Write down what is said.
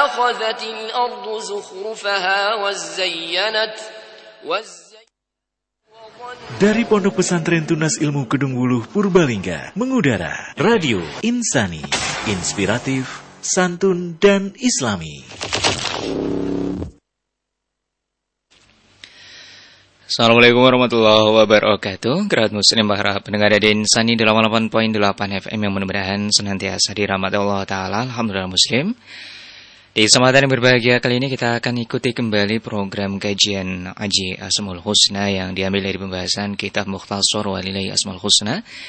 واتخذت الأرض زخرفها وزينت. Dari Pondok Pesantren Tunas Ilmu Kedung Wuluh Purbalingga mengudara Radio Insani, inspiratif, santun dan islami. Assalamualaikum warahmatullahi wabarakatuh. Kerabat muslim para pendengar Radio Insani 88.8 FM yang mudah-mudahan senantiasa dirahmati Allah Ta'ala. Alhamdulillah muslim. Di kesempatan yang berbahagia kali ini kita akan ikuti kembali program kajian Aji Asmaul Husna yang diambil dari pembahasan Kitab Mukhtasar Walillahi Asmaul Husna